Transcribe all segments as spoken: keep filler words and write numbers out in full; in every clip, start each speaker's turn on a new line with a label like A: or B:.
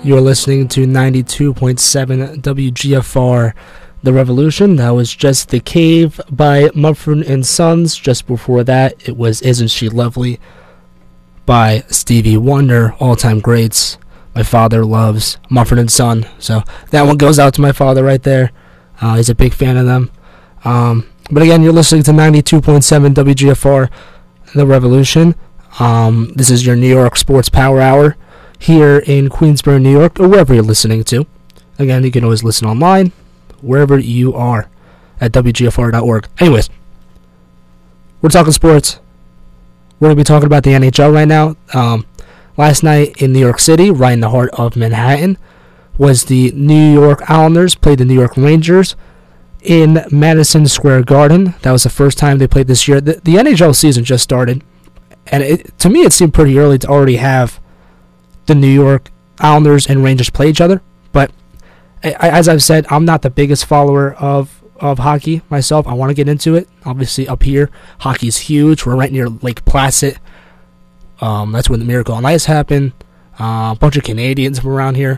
A: You're listening to ninety-two point seven W G F R, The Revolution. That was just The Cave by Mumford and Sons. Just before that, it was Isn't She Lovely by Stevie Wonder, all-time greats. My father loves Mumford and Son, so that one goes out to my father right there. Uh, he's a big fan of them. Um, but again, you're listening to ninety-two point seven W G F R, The Revolution. Um, this is your New York Sports Power Hour here in Queensboro, New York, or wherever you're listening to. Again, you can always listen online, wherever you are, at W G F R dot org. Anyways, we're talking sports. We're going to be talking about the N H L right now. Um, last night in New York City, right in the heart of Manhattan, was the New York Islanders played the New York Rangers in Madison Square Garden. That was the first time they played this year. The, the N H L season just started, and it, to me it seemed pretty early to already have the New York Islanders and Rangers play each other. But I, as I've said, I'm not the biggest follower of, of hockey myself. I want to get into it. Obviously, up here, hockey's huge. We're right near Lake Placid. Um, that's when the Miracle on Ice happened. Uh, a bunch of Canadians from around here.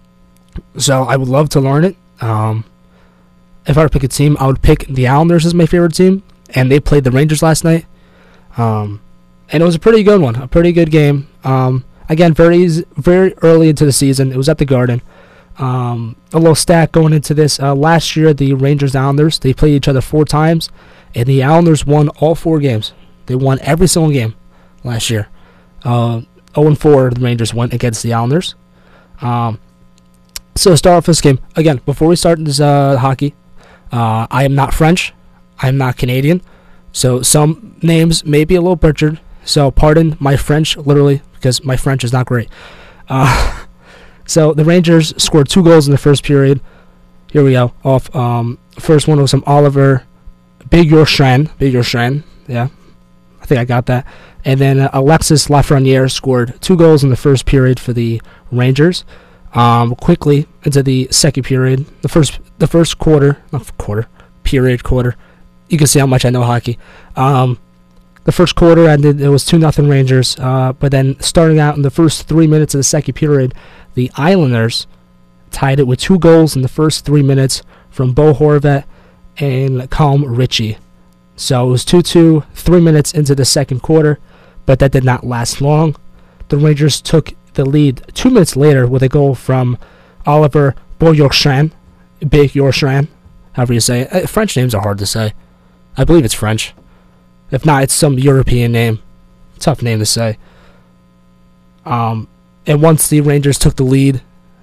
A: So I would love to learn it. Um, if I were to pick a team, I would pick the Islanders as my favorite team. And they played the Rangers last night. Um, and it was a pretty good one. A pretty good game. Um, again, very very early into the season. It was at the Garden. Um, a little stat going into this. Uh, last year, the Rangers Islanders, they played each other four times. And the Islanders won all four games. They won every single game last year. Uh, oh and four, the Rangers went against the Islanders. Um, so start off this game. Again, before we start this uh, hockey, uh, I am not French. I am not Canadian. So some names may be a little butchered. So pardon my French, literally, because my French is not great. Uh, so the Rangers scored two goals in the first period. Here we go. Off um, first one was from Oliver Bigorstrand. Bigorstrand, yeah. I think I got that. And then uh, Alexis Lafreniere scored two goals in the first period for the Rangers. Um, quickly into the second period, the first the first quarter, not quarter, period, quarter. You can see how much I know hockey. Um, the first quarter ended, it was two nothing Rangers. Uh, but then starting out in the first three minutes of the second period, the Islanders tied it with two goals in the first three minutes from Bo Horvat and Calm Ritchie. So it was two two, three minutes into the second quarter, but that did not last long. The Rangers took the lead two minutes later with a goal from Oliver Bigorstrand, Bigorstrand, however you say it. Uh, French names are hard to say. I believe it's French. If not, it's some European name. Tough name to say. Um, and once the Rangers took the lead,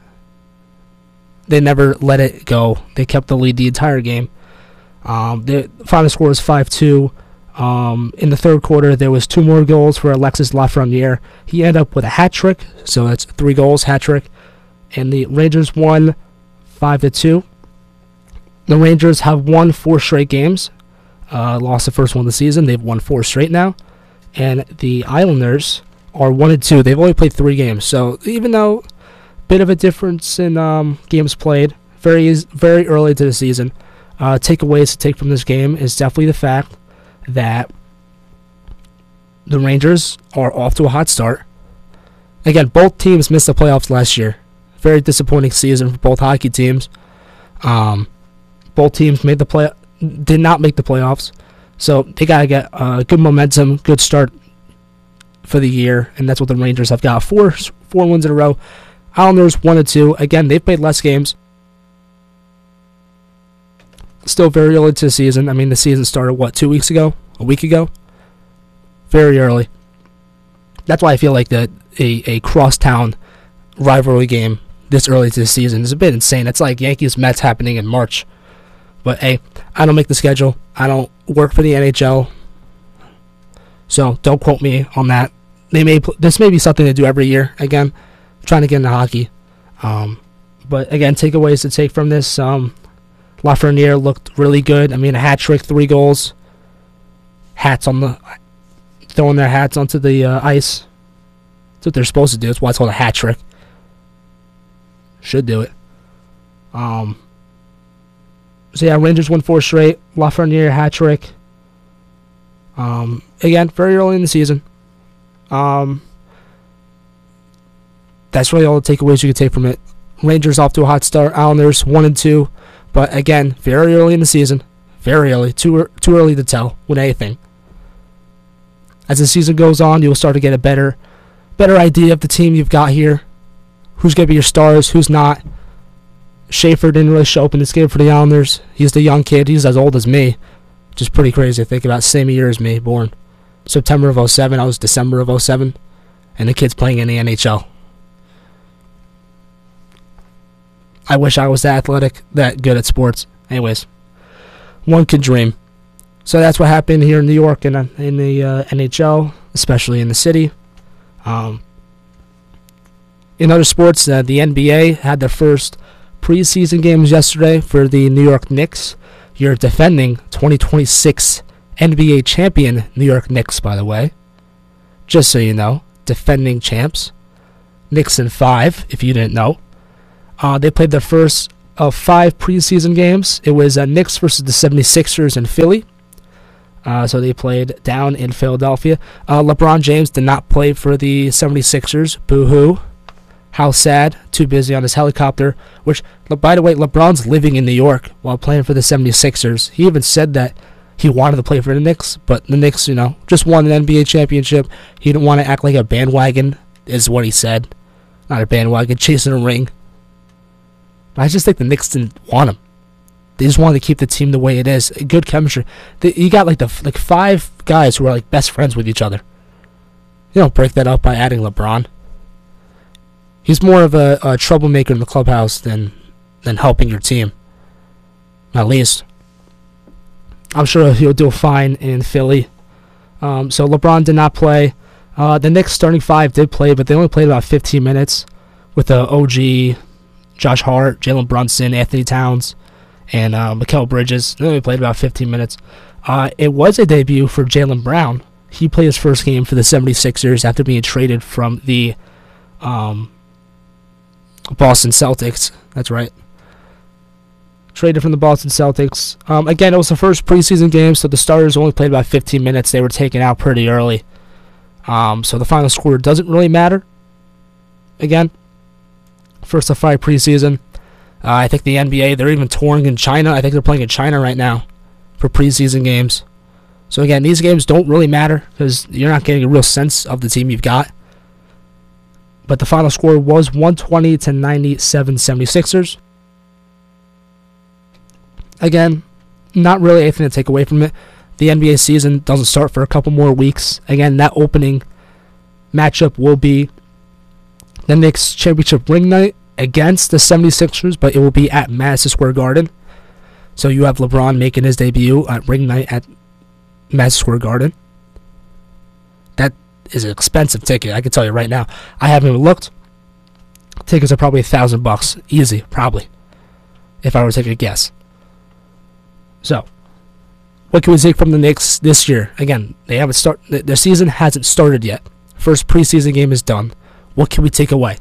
A: they never let it go. They kept the lead the entire game. Um, the final score was five two. Um, in the third quarter, there was two more goals for Alexis Lafreniere. He ended up with a hat trick, so that's three goals, hat trick. And the Rangers won five to two. The Rangers have won four straight games. Uh, lost the first one of the season. They've won four straight now. And the Islanders are one and two. They've only played three games. So even though a bit of a difference in um, games played, very very early into the season, uh, takeaways to take from this game is definitely the fact that the Rangers are off to a hot start. Again, both teams missed the playoffs last year. Very disappointing season for both hockey teams. Um, both teams made the play, did not make the playoffs, so they gotta get uh, good momentum, good start for the year, and that's what the Rangers have got. Four four wins in a row. Islanders one and two. Again, they've played less games. Still very early to the season. I mean, the season started, what, two weeks ago? A week ago? Very early. That's why I feel like that a, a crosstown rivalry game this early to the season is a bit insane. It's like Yankees-Mets happening in March. But, hey, I don't make the schedule. I don't work for the N H L. So, don't quote me on that. They may pl- This may be something to do every year. Again, trying to get into hockey. Um, but, again, takeaways to take from this. Um... Lafreniere looked really good. I mean, a hat trick, three goals. Hats on the... Throwing their hats onto the uh, ice. That's what they're supposed to do. That's why it's called a hat trick. Should do it. Um. So, yeah, Rangers won four straight. Lafreniere, hat trick. Um. Again, very early in the season. Um. that's really all the takeaways you can take from it. Rangers off to a hot start. Islanders one and two, but again, very early in the season. Very early. Too too early to tell with anything. As the season goes on, you'll start to get a better, better idea of the team you've got here. Who's going to be your stars? Who's not? Schaefer didn't really show up in this game for the Islanders. He's the young kid. He's as old as me, which is pretty crazy to think about. Same year as me, born September of oh seven. I was December of oh seven, and the kid's playing in the N H L. I wish I was that athletic, that good at sports. Anyways, one could dream. So that's what happened here in New York and in, in the uh, N H L, especially in the city. Um, in other sports, uh, the N B A had their first preseason games yesterday for the New York Knicks. Your defending twenty twenty-six N B A champion New York Knicks, by the way. Just so you know, defending champs. Knicks in five, if you didn't know. Uh, they played their first of five preseason games. It was uh, Knicks versus the seventy-sixers in Philly. Uh, so they played down in Philadelphia. Uh, LeBron James did not play for the seventy-sixers. Boo-hoo. How sad. Too busy on his helicopter. Which, by the way, LeBron's living in New York while playing for the seventy-sixers. He even said that he wanted to play for the Knicks, but the Knicks, you know, just won an N B A championship. He didn't want to act like a bandwagon, is what he said. Not a bandwagon, chasing a ring. I just think the Knicks didn't want him. They just wanted to keep the team the way it is. Good chemistry. They, you got like the like five guys who are like best friends with each other. You don't break that up by adding LeBron. He's more of a, a troublemaker in the clubhouse than than helping your team. At least. I'm sure he'll do fine in Philly. Um, so LeBron did not play. Uh, the Knicks starting five did play, but they only played about fifteen minutes with the O G, Josh Hart, Jalen Brunson, Anthony Towns, and uh, Mikal Bridges. They only played about fifteen minutes. Uh, it was a debut for Jaylen Brown. He played his first game for the seventy-sixers after being traded from the um, Boston Celtics. That's right. Traded from the Boston Celtics. Um, again, it was the first preseason game, so the starters only played about fifteen minutes. They were taken out pretty early. Um, so the final score doesn't really matter. Again, first of five preseason. Uh, I think the N B A, they're even touring in China. I think they're playing in China right now for preseason games. So again, these games don't really matter because you're not getting a real sense of the team you've got. But the final score was one twenty to ninety-seven seventy-sixers. Again, not really anything to take away from it. The N B A season doesn't start for a couple more weeks. Again, that opening matchup will be the Knicks championship ring night against the seventy-sixers, but it will be at Madison Square Garden. So you have LeBron making his debut at ring night at Madison Square Garden. That is an expensive ticket, I can tell you right now. I haven't even looked. Tickets are probably a thousand bucks, easy, probably, if I were to take a guess. So, what can we take from the Knicks this year? Again, they haven't start. Their season hasn't started yet. First preseason game is done. What can we take away?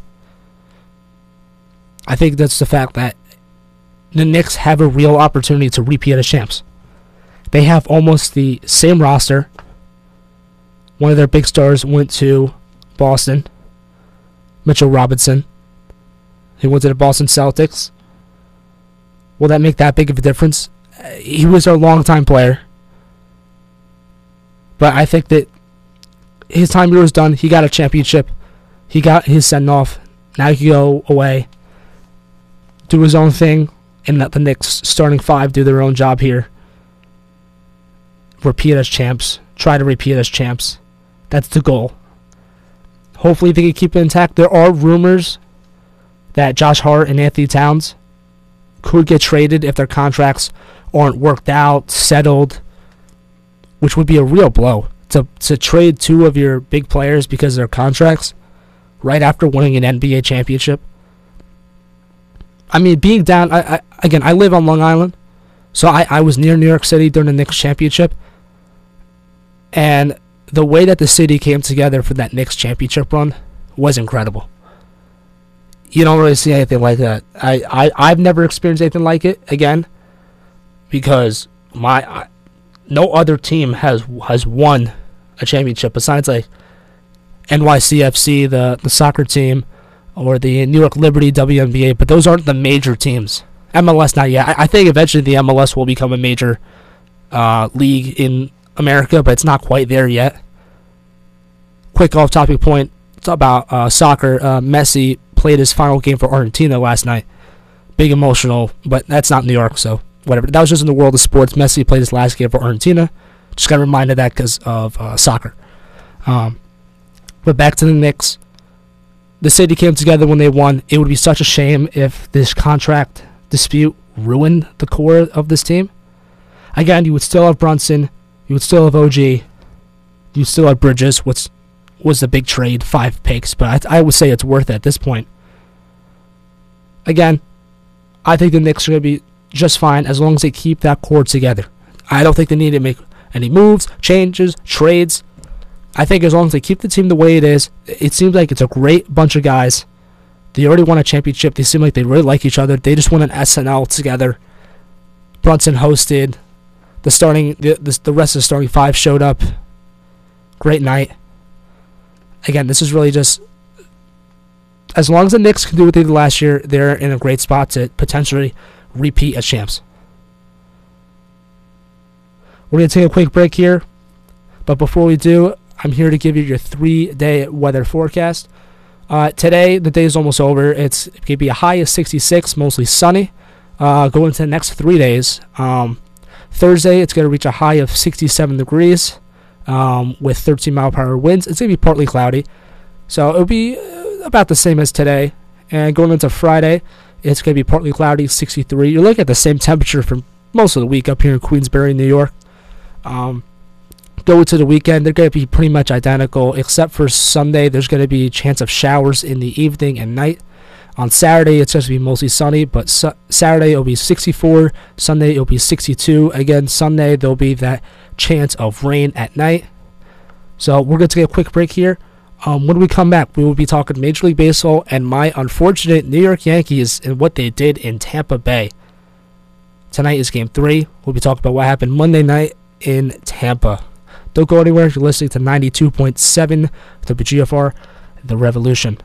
A: I think that's the fact that the Knicks have a real opportunity to repeat as champs. They have almost the same roster. One of their big stars went to Boston, Mitchell Robinson. He went to the Boston Celtics. Will that make that big of a difference? He was our longtime player. But I think that his time here was done. He got a championship. He got his send-off. Now he can go away, do his own thing, and let the Knicks starting five do their own job here. Repeat as champs. Try to repeat as champs. That's the goal. Hopefully they can keep it intact. There are rumors that Josh Hart and Anthony Towns could get traded if their contracts aren't worked out, settled, which would be a real blow. To to trade two of your big players because of their contracts right after winning an N B A championship. I mean, being down, I, I again, I live on Long Island, so I, I was near New York City during the Knicks championship, and the way that the city came together for that Knicks championship run was incredible. You don't really see anything like that. I, I, I've never experienced anything like it, again, because my I, no other team has has won a championship besides like N Y C F C, the, the soccer team, or the New York Liberty W N B A, but those aren't the major teams. M L S not yet. I, I think eventually the M L S will become a major uh, league in America, but it's not quite there yet. Quick off-topic point. It's about uh, soccer. Uh, Messi played his final game for Argentina last night. Big emotional, but that's not New York, so whatever. That was just in the world of sports. Messi played his last game for Argentina. Just got reminded of that because of uh, soccer. Um, but back to the Knicks. The city came together when they won. It would be such a shame if this contract dispute ruined the core of this team. Again, you would still have Brunson. You would still have O G. You would still have Bridges, which was the big trade, five picks. But I, I would say it's worth it at this point. Again, I think the Knicks are going to be just fine as long as they keep that core together. I don't think they need to make any moves, changes, trades. I think as long as they keep the team the way it is, it seems like it's a great bunch of guys. They already won a championship. They seem like they really like each other. They just won an S N L together. Brunson hosted. The starting, the, the, the rest of the starting five showed up. Great night. Again, this is really just, as long as the Knicks can do what they did last year, they're in a great spot to potentially repeat as champs. We're going to take a quick break here. But before we do, I'm here to give you your three-day weather forecast. Uh, today, the day is almost over. It's going to be a high of sixty-six, mostly sunny. Uh, going into the next three days. Um, Thursday, it's going to reach a high of sixty-seven degrees um, with thirteen mile per hour winds. It's going to be partly cloudy. So it'll be about the same as today. And going into Friday, it's going to be partly cloudy, sixty-three. You're looking at the same temperature for most of the week up here in Queensbury, New York. Um, Go to the weekend, they're going to be pretty much identical, except for Sunday. There's going to be a chance of showers in the evening and night. On Saturday, it's going to be mostly sunny, but su- Saturday it'll be sixty-four. Sunday it'll be sixty-two. Again, Sunday there'll be that chance of rain at night. So we're going to take a quick break here. Um, when we come back, we will be talking Major League Baseball and my unfortunate New York Yankees and what they did in Tampa Bay. Tonight is Game three. We'll be talking about what happened Monday night in Tampa. Don't go anywhere. You're listening to ninety-two point seven W G F R, The Revolution.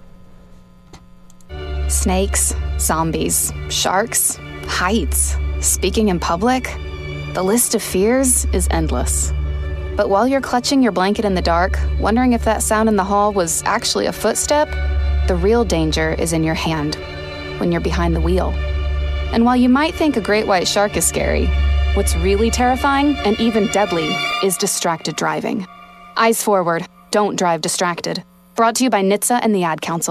B: Snakes, zombies, sharks, heights, speaking in public. The list of fears is endless. But while you're clutching your blanket in the dark, wondering if that sound in the hall was actually a footstep, the real danger is in your hand, when you're behind the wheel. And while you might think a great white shark is scary, what's really terrifying and even deadly is distracted driving. Eyes forward, don't drive distracted. Brought to you by N H T S A and the Ad Council.